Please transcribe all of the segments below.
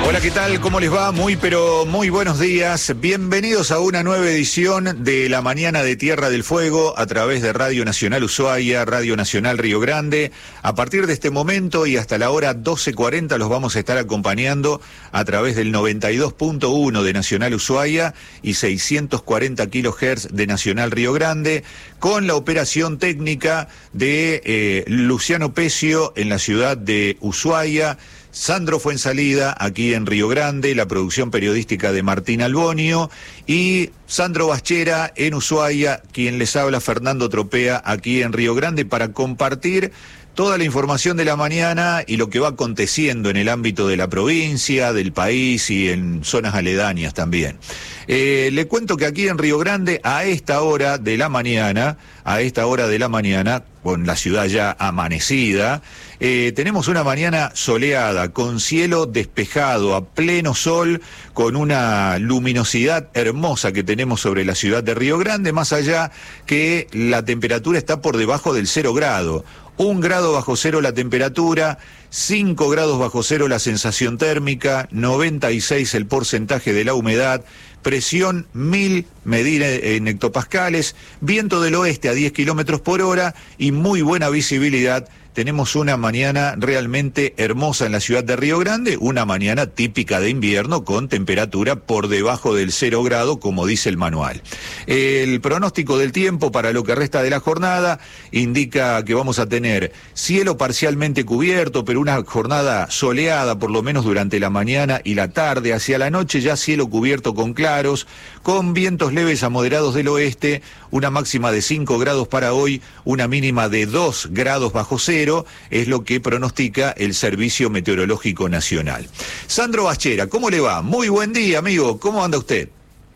Hola, ¿qué tal? ¿Cómo les va? Muy buenos días. Bienvenidos a una nueva edición de La Mañana de Tierra del Fuego a través de Radio Nacional Ushuaia, Radio Nacional Río Grande. A partir de este momento y hasta la hora 12:40 los vamos a estar acompañando a través del 92.1 de Nacional Ushuaia y 640 kHz de Nacional Río Grande, con la operación técnica de Luciano Pecio en la ciudad de Ushuaia, Sandro Fuensalida aquí en Río Grande, la producción periodística de Martín Albonio, y Sandro Baschera en Ushuaia, quien les habla, Fernando Tropea, aquí en Río Grande, para compartir toda la información de la mañana y lo que va aconteciendo en el ámbito de la provincia, del país y en zonas aledañas también. Le cuento que aquí en Río Grande, a esta hora de la mañana, con la ciudad ya amanecida, tenemos una mañana soleada, con cielo despejado, a pleno sol, con una luminosidad hermosa que tenemos sobre la ciudad de Río Grande, más allá que la temperatura está por debajo del 0 grado. 1 grado bajo cero la temperatura, 5 grados bajo cero la sensación térmica, 96 el porcentaje de la humedad, presión 1000 medida en hectopascales, viento del oeste a 10 kilómetros por hora y muy buena visibilidad. Tenemos una mañana realmente hermosa en la ciudad de Río Grande, una mañana típica de invierno con temperatura por debajo del 0 grado, como dice el manual. El pronóstico del tiempo para lo que resta de la jornada indica que vamos a tener cielo parcialmente cubierto, pero una jornada soleada por lo menos durante la mañana y la tarde. Hacia la noche ya cielo cubierto con claros, con vientos leves a moderados del oeste, una máxima de 5 grados para hoy, una mínima de 2 grados bajo cero, es lo que pronostica el Servicio Meteorológico Nacional. Sandro Baschera, ¿cómo le va? Muy buen día, amigo. ¿Cómo anda usted?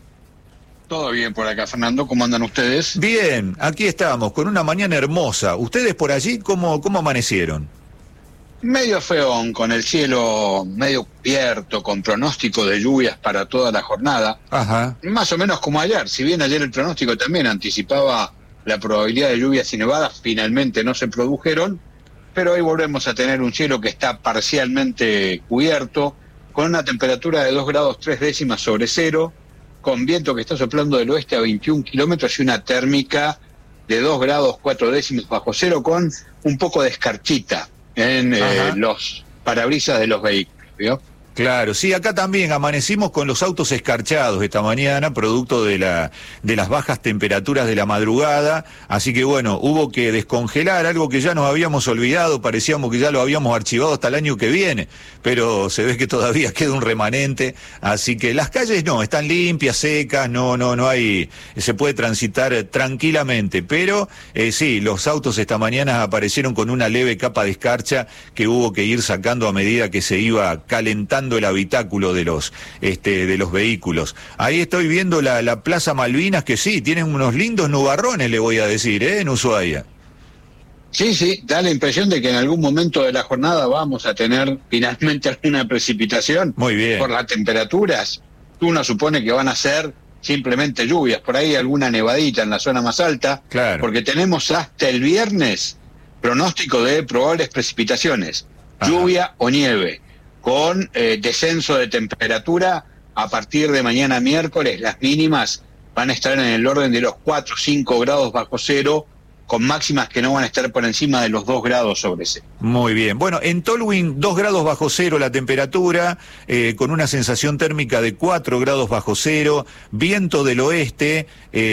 Todo bien por acá, Fernando. ¿Cómo andan ustedes? Bien, aquí estamos, con una mañana hermosa. ¿Ustedes por allí cómo amanecieron? Medio feón, con el cielo medio cubierto, con pronóstico de lluvias para toda la jornada. Ajá. Más o menos como ayer, si bien ayer el pronóstico también anticipaba la probabilidad de lluvias y nevadas, finalmente no se produjeron, pero hoy volvemos a tener un cielo que está parcialmente cubierto, con una temperatura de 2 grados 3 décimas sobre cero, con viento que está soplando del oeste a 21 kilómetros y una térmica de 2 grados 4 décimas bajo cero, con un poco de escarchita en los parabrisas de los vehículos, ¿vio? Claro, sí, acá también amanecimos con los autos escarchados esta mañana, producto de las bajas temperaturas de la madrugada, así que bueno, hubo que descongelar algo que ya nos habíamos olvidado, parecíamos que ya lo habíamos archivado hasta el año que viene, pero se ve que todavía queda un remanente, así que las calles no, están limpias, secas, no hay, se puede transitar tranquilamente, pero sí, los autos esta mañana aparecieron con una leve capa de escarcha que hubo que ir sacando a medida que se iba calentando el habitáculo de los vehículos. Ahí estoy viendo la Plaza Malvinas, que sí, tienen unos lindos nubarrones, le voy a decir, en Ushuaia. Sí, da la impresión de que en algún momento de la jornada vamos a tener finalmente alguna precipitación. Muy bien. Por las temperaturas, uno supone que van a ser simplemente lluvias, por ahí alguna nevadita en la zona más alta, claro, porque tenemos hasta el viernes pronóstico de probables precipitaciones, lluvia o nieve, con descenso de temperatura a partir de mañana miércoles. Las mínimas van a estar en el orden de los 4 o 5 grados bajo cero, con máximas que no van a estar por encima de los 2 grados sobre cero. Muy bien. Bueno, en Tolwyn 2 grados bajo cero la temperatura, con una sensación térmica de 4 grados bajo cero, viento del oeste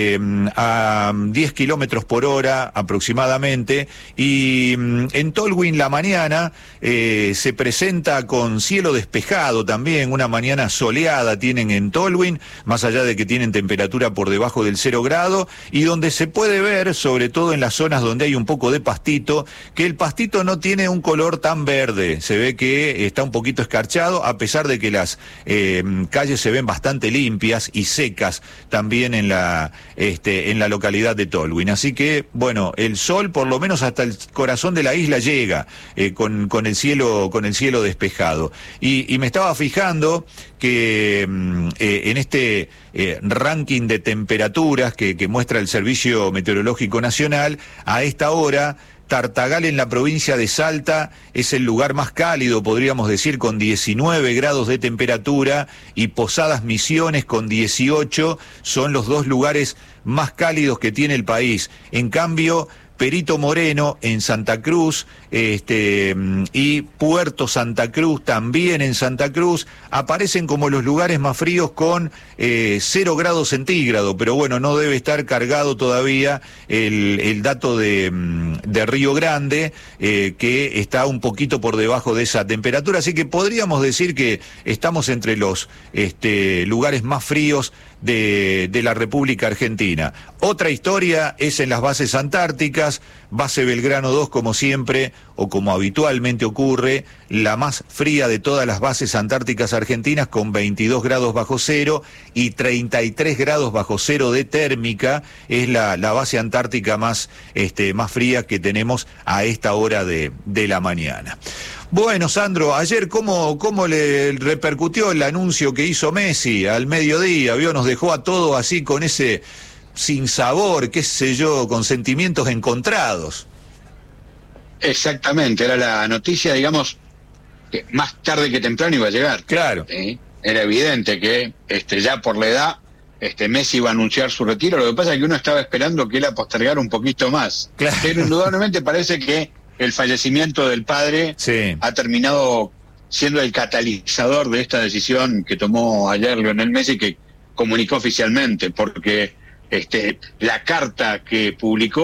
a 10 kilómetros por hora aproximadamente, y en Tolwyn la mañana se presenta con cielo despejado también, una mañana soleada tienen en Tolwyn, más allá de que tienen temperatura por debajo del 0 grado, y donde se puede ver, sobre todo en las zonas donde hay un poco de pastito, que el pastito no tiene un color tan verde, se ve que está un poquito escarchado, a pesar de que las calles se ven bastante limpias y secas también en la localidad de Tolwyn. Así que, bueno, el sol por lo menos hasta el corazón de la isla llega con el cielo despejado. Y me estaba fijando que en este ranking de temperaturas que muestra el Servicio Meteorológico Nacional, a esta hora Tartagal en la provincia de Salta es el lugar más cálido, podríamos decir, con 19 grados de temperatura, y Posadas Misiones con 18 son los dos lugares más cálidos que tiene el país. En cambio, Perito Moreno en Santa Cruz y Puerto Santa Cruz también en Santa Cruz aparecen como los lugares más fríos con 0 grados centígrados, pero bueno, no debe estar cargado todavía el dato de Río Grande, que está un poquito por debajo de esa temperatura, así que podríamos decir que estamos entre los lugares más fríos de la República Argentina. Otra historia es en las bases antárticas, base Belgrano 2 como siempre, o como habitualmente ocurre, la más fría de todas las bases antárticas argentinas, con 22 grados bajo cero y 33 grados bajo cero de térmica. Es la base antártica más fría que tenemos a esta hora de la mañana. Bueno, Sandro, ayer ¿cómo le repercutió el anuncio que hizo Messi al mediodía? Nos dejó a todos así con ese sinsabor, qué sé yo, con sentimientos encontrados. Exactamente, era la noticia, digamos, que más tarde que temprano iba a llegar. Claro. Era evidente que ya por la edad Messi iba a anunciar su retiro. Lo que pasa es que uno estaba esperando que él postergara un poquito más. Claro. Pero indudablemente parece que el fallecimiento del padre ha terminado siendo el catalizador de esta decisión que tomó ayer Lionel Messi, que comunicó oficialmente, porque la carta que publicó